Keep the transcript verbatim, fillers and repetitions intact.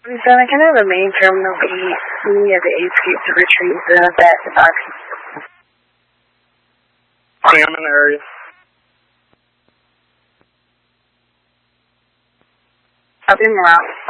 So I kind of the main terminal B, we have the escape to retrieve the bat box. I'm in the area. Up in route.